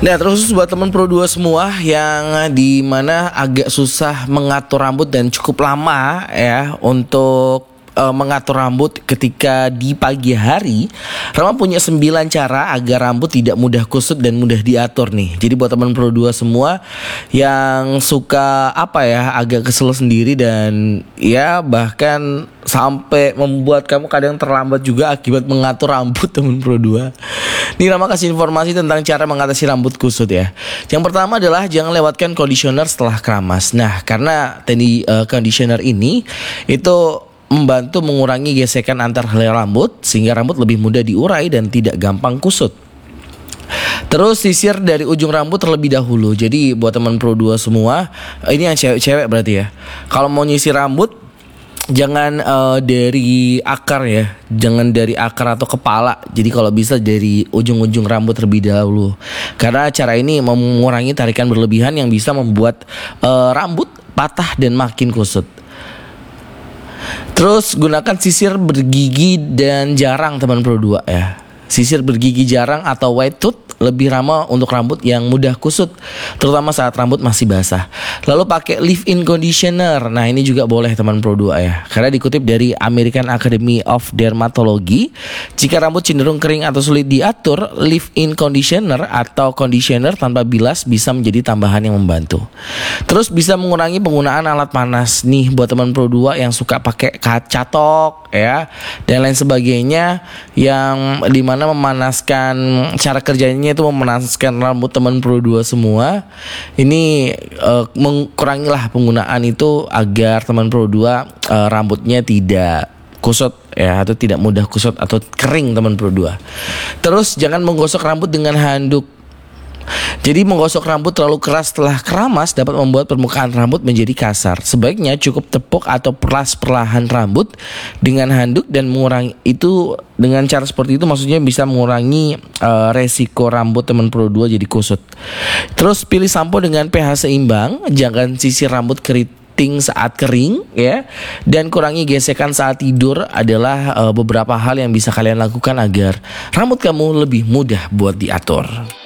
Nah, terus buat teman Pro 2 semua yang dimana agak susah mengatur rambut dan cukup lama ya untuk mengatur rambut ketika di pagi hari, Rama punya 9 cara agar rambut tidak mudah kusut dan mudah diatur nih. Jadi buat teman Pro 2 semua yang suka agak kesel sendiri dan ya bahkan sampai membuat kamu kadang terlambat juga akibat mengatur rambut teman Pro 2. Nih Rama kasih informasi tentang cara mengatasi rambut kusut ya. Yang pertama adalah jangan lewatkan conditioner setelah keramas. Nah, karena conditioner ini itu membantu mengurangi gesekan antar helai rambut sehingga rambut lebih mudah diurai dan tidak gampang kusut. Terus sisir dari ujung rambut terlebih dahulu. Jadi buat teman Pro 2 semua, ini yang cewek-cewek berarti ya. Kalau mau nyisir rambut jangan dari akar ya. Jangan dari akar atau kepala. Jadi kalau bisa dari ujung-ujung rambut terlebih dahulu. Karena cara ini mengurangi tarikan berlebihan yang bisa membuat rambut patah dan makin kusut. Terus gunakan sisir bergigi dan jarang teman Pro 2 ya. Sisir bergigi jarang atau white tooth lebih ramah untuk rambut yang mudah kusut, terutama saat rambut masih basah. Lalu pakai leave-in conditioner. Nah, ini juga boleh teman Pro 2 ya. Karena dikutip dari American Academy of Dermatology, jika rambut cenderung kering atau sulit diatur, leave-in conditioner atau conditioner tanpa bilas bisa menjadi tambahan yang membantu. Terus bisa mengurangi penggunaan alat panas nih buat teman Pro 2 yang suka pakai catok ya dan lain sebagainya, yang dimana memanaskan, cara kerjanya itu memanaskan rambut teman Pro 2 semua. Ini mengurangilah penggunaan itu agar teman Pro 2 rambutnya tidak kusut ya, atau tidak mudah kusut atau kering teman Pro 2. Terus jangan menggosok rambut dengan handuk. Jadi menggosok rambut terlalu keras setelah keramas dapat membuat permukaan rambut menjadi kasar. Sebaiknya cukup tepuk atau peras perlahan rambut dengan handuk dan mengurangi itu. Dengan cara seperti itu maksudnya bisa mengurangi resiko rambut teman Pro 2 jadi kusut. Terus pilih sampo dengan pH seimbang. Jangan sisir rambut keriting saat kering ya, dan kurangi gesekan saat tidur adalah beberapa hal yang bisa kalian lakukan agar rambut kamu lebih mudah buat diatur.